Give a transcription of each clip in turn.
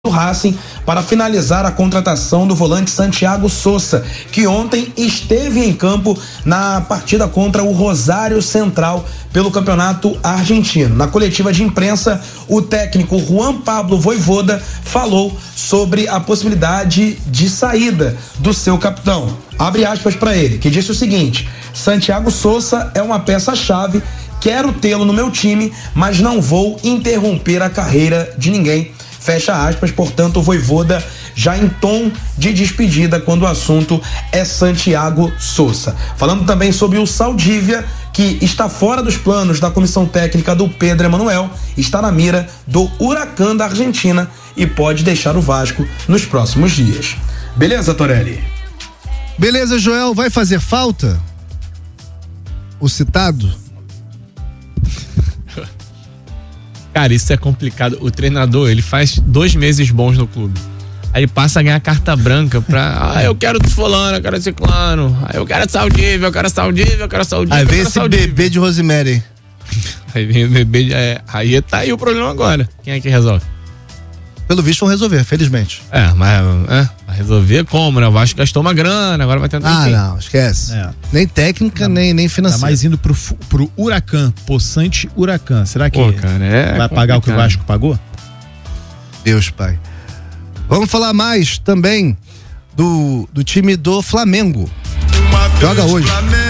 do Racing para finalizar a contratação do volante Santiago Sousa, que ontem esteve em campo na partida contra o Rosário Central pelo Campeonato Argentino. Na coletiva de imprensa, o técnico Juan Pablo Vojvoda falou sobre a possibilidade de saída do seu capitão. Abre aspas para ele, que disse o seguinte: Santiago Sousa é uma peça-chave, quero tê-lo no meu time, mas não vou interromper a carreira de ninguém. Fecha aspas. Portanto, o Vojvoda já em tom de despedida quando o assunto é Santiago Sousa. Falando também sobre o Saldívia, que está fora dos planos da comissão técnica do Pedro Emanuel, está na mira do Huracan da Argentina e pode deixar o Vasco nos próximos dias. Beleza, Torelli? Beleza, Joel. Vai fazer falta o citado? Cara, isso é complicado. O treinador, ele faz 2 meses bons no clube. Aí passa a ganhar carta branca pra... eu quero fulano, eu quero ciclano. Eu quero Saldívia, eu quero Saldívia, eu quero Saldívia. Aí vem esse bebê de Rosemary. Aí vem o bebê de... Aí tá aí o problema agora. Quem é que resolve? Pelo visto vão resolver, felizmente. Mas vai resolver como, né? O Vasco gastou uma grana, agora vai tentar... Não, esquece. Nem técnica, nem financeira. Tá mais indo pro Huracan, Poçante Huracan. Será que vai pagar o que o Vasco pagou? Deus, pai. Vamos falar mais também do time do Flamengo. Joga hoje.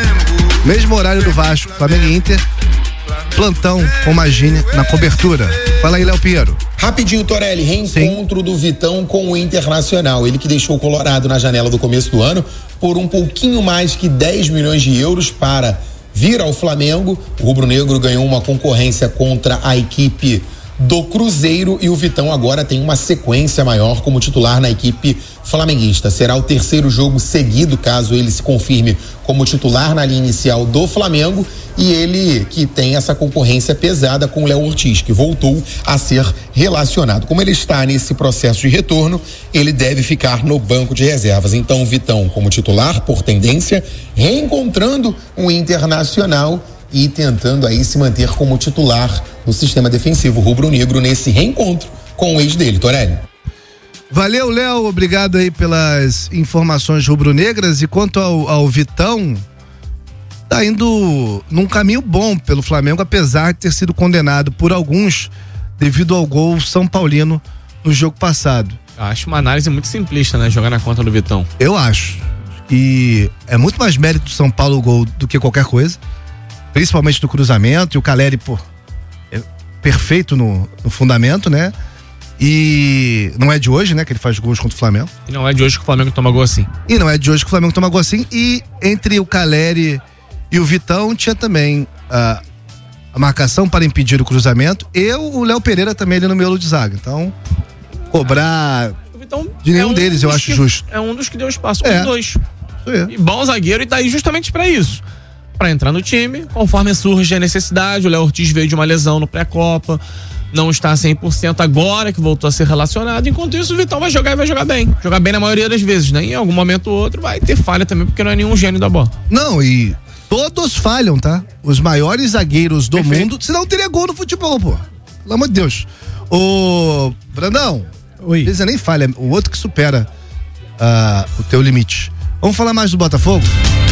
Mesmo horário do Vasco, Flamengo e Inter. Plantão com Magine na cobertura. Fala aí, Léo Piero. Rapidinho, Torelli, reencontro do Vitão com o Internacional. Ele que deixou o Colorado na janela do começo do ano por um pouquinho mais que 10 milhões de euros para vir ao Flamengo. O rubro-negro ganhou uma concorrência contra a equipe do Cruzeiro e o Vitão agora tem uma sequência maior como titular na equipe flamenguista. Será o 3º jogo seguido, caso ele se confirme como titular na linha inicial do Flamengo, e ele que tem essa concorrência pesada com o Léo Ortiz, que voltou a ser relacionado. Como ele está nesse processo de retorno, ele deve ficar no banco de reservas. Então o Vitão como titular, por tendência, reencontrando o Internacional e tentando aí se manter como titular no sistema defensivo rubro-negro nesse reencontro com o ex dele, Torelli. Valeu, Léo, obrigado aí pelas informações rubro-negras. E quanto ao Vitão, tá indo num caminho bom pelo Flamengo, apesar de ter sido condenado por alguns devido ao gol São Paulino no jogo passado. Acho uma análise muito simplista, né? Jogar na conta do Vitão. Eu acho. E é muito mais mérito do São Paulo o gol do que qualquer coisa. Principalmente do cruzamento, e o Caleri, é perfeito no fundamento, né? E não é de hoje, né, que ele faz gols contra o Flamengo. E não é de hoje que o Flamengo toma gol assim. E entre o Caleri e o Vitão tinha também a marcação para impedir o cruzamento e o Léo Pereira também ali no miolo de zaga. Então, cobrar de nenhum deles eu acho justo. É um dos que deu espaço para os dois. É. E bom zagueiro, e tá aí justamente para isso. Para entrar no time, conforme surge a necessidade. O Léo Ortiz veio de uma lesão no pré-copa, não está 100% agora que voltou a ser relacionado. Enquanto isso, o Vitão vai jogar e vai jogar bem. Jogar bem na maioria das vezes, né? Em algum momento ou outro vai ter falha também, porque não é nenhum gênio da bola. Não, e todos falham, tá? Os maiores zagueiros do mundo, senão teria gol no futebol, pô. Pelo amor de Deus. Ô, Brandão, oi. Você nem falha, o outro que supera o teu limite. Vamos falar mais do Botafogo?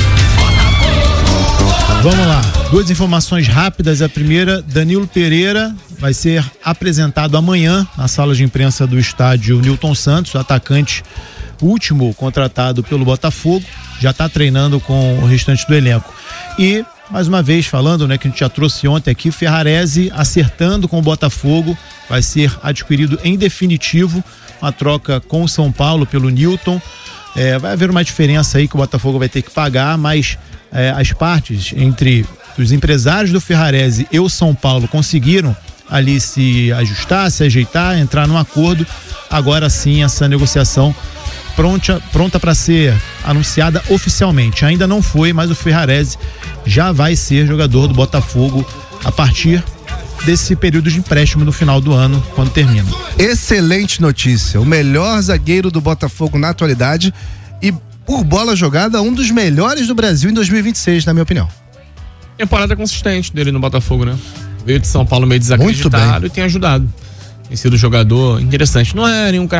Vamos lá, 2 informações rápidas. A primeira, Danilo Pereira vai ser apresentado amanhã na sala de imprensa do estádio Newton Santos, atacante último contratado pelo Botafogo, já está treinando com o restante do elenco. E, mais uma vez, falando, né, que a gente já trouxe ontem aqui, Ferrarese acertando com o Botafogo, vai ser adquirido em definitivo, uma troca com o São Paulo pelo Newton. Vai haver uma diferença aí que o Botafogo vai ter que pagar, mas as partes entre os empresários do Ferrarese e o São Paulo conseguiram ali se ajustar, se ajeitar, entrar num acordo. Agora sim, essa negociação pronta para ser anunciada oficialmente. Ainda não foi, mas o Ferrarese já vai ser jogador do Botafogo a partir desse período de empréstimo no final do ano, quando termina. Excelente notícia. O melhor zagueiro do Botafogo na atualidade e por bola jogada, um dos melhores do Brasil em 2026, na minha opinião. Temporada consistente dele no Botafogo, né? Veio de São Paulo meio desacreditado e tem ajudado. Tem sido jogador interessante. Não é nenhum